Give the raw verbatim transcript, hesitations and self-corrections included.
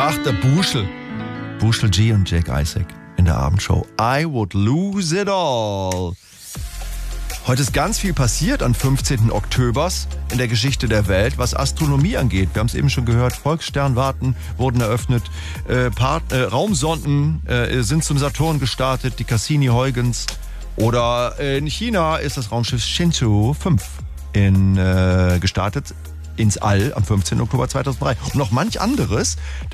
Ach, der Buschel. Buschel G und Jack Isaac in der Abendshow. I would lose it all. Heute ist ganz viel passiert am fünfzehnten Oktober in der Geschichte der Welt, was Astronomie angeht. Wir haben es eben schon gehört, Volkssternwarten wurden eröffnet, äh, Part, äh, Raumsonden äh, sind zum Saturn gestartet, die Cassini-Huygens. Oder in China ist das Raumschiff Shenzhou fünf in, äh, gestartet ins All am fünfzehnten Oktober zweitausenddrei. Und noch manch anderes.